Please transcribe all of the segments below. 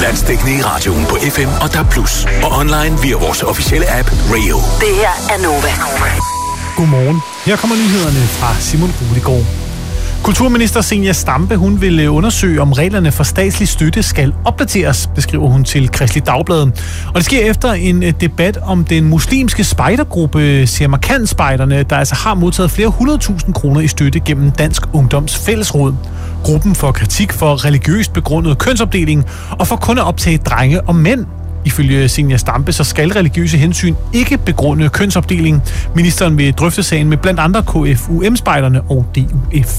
Landsdækkende i radioen på FM og DAB+. Og online via vores officielle app Radio. Det her er Nova. Godmorgen. Her kommer nyhederne fra Simon Rudegaard. Kulturminister Zenia Stampe, hun vil undersøge, om reglerne for statslig støtte skal opdateres, beskriver hun til Kristeligt Dagblad. Og det sker efter en debat om den muslimske spejdergruppe Semerkant-spejderne, der altså har modtaget flere 100.000 kroner i støtte gennem Dansk Ungdoms Fællesråd. Gruppen får kritik for religiøst begrundet kønsopdeling og for kun at optage drenge og mænd. Ifølge Zenia Stampe, så skal religiøse hensyn ikke begrunde kønsopdeling. Ministeren vil drøfte sagen med blandt andre KFUM-spejderne og DUF.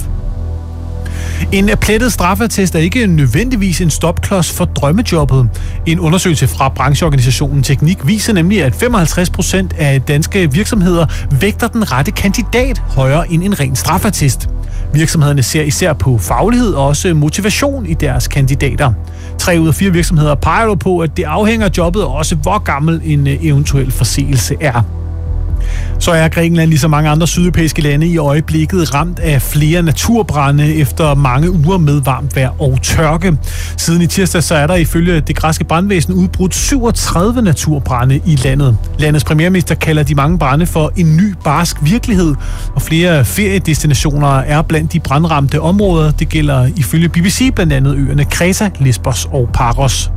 En plettet straffeattest er ikke nødvendigvis en stopklods for drømmejobbet. En undersøgelse fra brancheorganisationen Teknik viser nemlig, at 55% af danske virksomheder vægter den rette kandidat højere end en ren straffeattest. Virksomhederne ser især på faglighed og også motivation i deres kandidater. 3 ud af 4 virksomheder peger på, at det afhænger af jobbet og også hvor gammel en eventuel forseelse er. Så er Grækenland ligesom mange andre sydeuropæiske lande i øjeblikket ramt af flere naturbrande efter mange uger med varmt vejr og tørke. Siden i tirsdag så er der ifølge det græske brandvæsen udbrudt 37 naturbrande i landet. Landets premierminister kalder de mange brande for en ny barsk virkelighed, og flere feriedestinationer er blandt de brandramte områder. Det gælder ifølge BBC blandt andet øerne Kreta, Lesbos og Paros.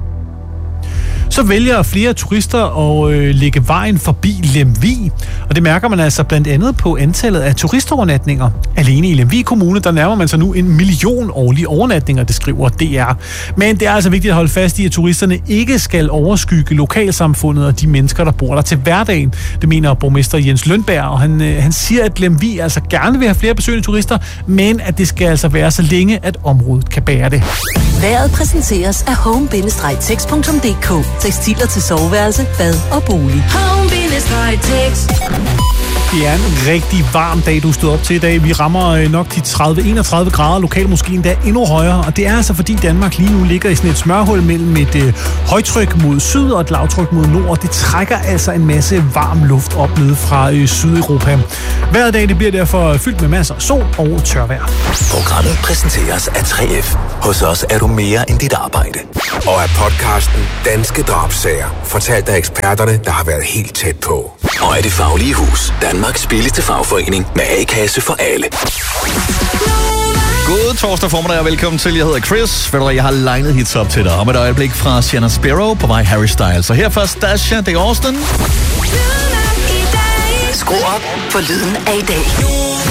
Så vælger flere turister at lægge vejen forbi Lemvig, og det mærker man altså blandt andet på antallet af turistovernatninger. Alene i Lemvig Kommune, der nærmer man sig nu 1 million årlige overnatninger, det skriver DR. Men det er altså vigtigt at holde fast i, at turisterne ikke skal overskygge lokalsamfundet og de mennesker, der bor der til hverdagen. Det mener borgmester Jens Lønberg, og han siger, at Lemvig altså gerne vil have flere besøgende turister, men at det skal altså være så længe, at området kan bære det. Vejret præsenteres af home-tex.dk. Tekstiler til soveværelse, bad og bolig. Home-tex. Det er en rigtig varm dag, du stod op til i dag. Vi rammer nok de 30-31 grader, lokalt måske endda endnu højere. Og det er altså fordi Danmark lige nu ligger i sådan et smørhul mellem et højtryk mod syd og et lavtryk mod nord. Det trækker altså en masse varm luft op nede fra Sydeuropa. Hver dag det bliver derfor fyldt med masser af sol og tørvejr. Programmet præsenteres af 3F. Hos os er du mere end dit arbejde. Og af podcasten Danske Drabsager, fortalt af eksperterne, der har været helt tæt på. Og af Det Faglige Hus, Danmarks billigste fagforening med A-kasse for alle. God torsdag formiddag og velkommen til. Jeg hedder Chris. Ved du hvad, jeg har legnet hits op til dig. Om et øjeblik fra Sienna Sparrow på vej Harry Styles. Så her først Dasha, det er Austin. Skru op for lyden af i dag.